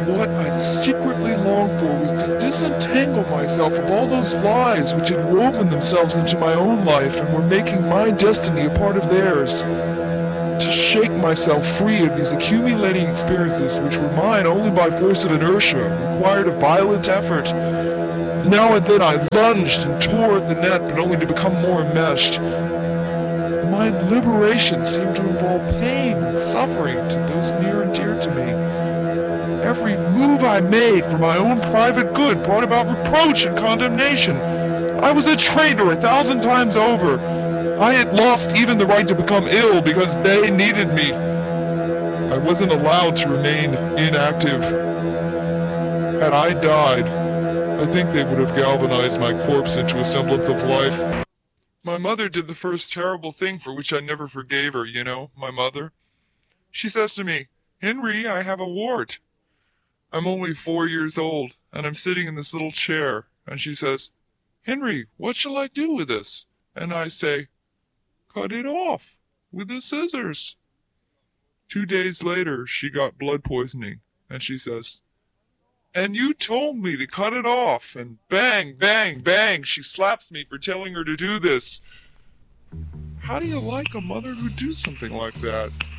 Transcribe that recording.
What I secretly longed for was to disentangle myself of all those lies which had woven themselves into my own life and were making my destiny a part of theirs. To shake myself free of these accumulating experiences which were mine only by force of inertia required a violent effort. Now and then I lunged and tore at the net, but only to become more enmeshed. My liberation seemed to involve pain and suffering to those near and dear to me. Every move I made for my own private good brought about reproach and condemnation. I was a traitor 1,000 times over. I had lost even the right to become ill because they needed me. I wasn't allowed to remain inactive. Had I died, I think they would have galvanized my corpse into a semblance of life. My mother did the first terrible thing for which I never forgave her, my mother. She says to me, "Henry, I have a wart." I'm only 4 years old, and I'm sitting in this little chair, and she says, "Henry, what shall I do with this?" And I say, "Cut it off with the scissors." 2 days later, she got blood poisoning, and she says, "And you told me to cut it off," and bang, bang, bang, she slaps me for telling her to do this. How do you like a mother who'd do something like that?